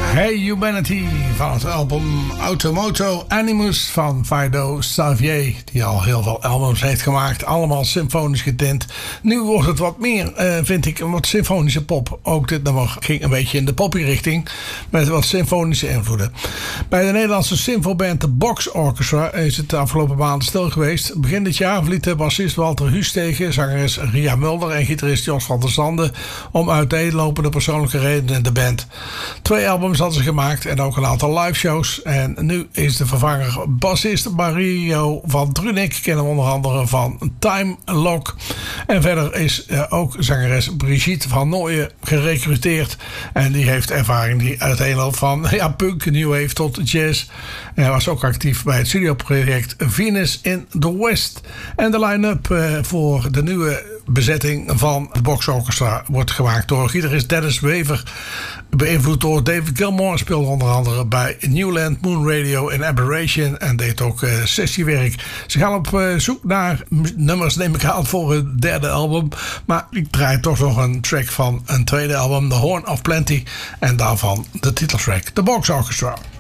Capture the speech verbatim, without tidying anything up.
Hey Humanity van het album Automoto Animus van Fido Xavier, die al heel veel albums heeft gemaakt, allemaal symfonisch getint. Nu wordt het wat meer, uh, vind ik, een wat symfonische pop. Ook dit nummer ging een beetje in de poppy richting, met wat symfonische invloeden. Bij de Nederlandse symfoband de Box Orchestra is het de afgelopen maanden stil geweest. Begin dit jaar verlieten bassist Walter Huus tegen, zangeres Ria Mulder en gitarist Jos van der Zanden om uiteenlopende persoonlijke redenen de band. Twee albums hadden ze gemaakt en ook een aantal live shows. En nu is de vervanger bassist Mario van Drunik, kennen we onder andere van Time Lock. En verder is uh, ook zangeres Brigitte van Nooyen gerecruiteerd. En die heeft ervaring die uiteenloopt van ja, punk, new wave tot jazz. En hij was ook actief bij het studioproject Venus in the West. En de line-up uh, voor de nieuwe bezetting van de Box Orchestra wordt gemaakt door gitarist Dennis Wever, beïnvloed door David Gilmour, speelde onder andere bij Newland, Moon Radio en Aberration en deed ook uh, sessiewerk. Ze gaan op uh, zoek naar nummers, neem ik aan, voor hun derde album, maar ik draai toch nog een track van een tweede album, The Horn of Plenty, en daarvan de titeltrack, The Box Orchestra.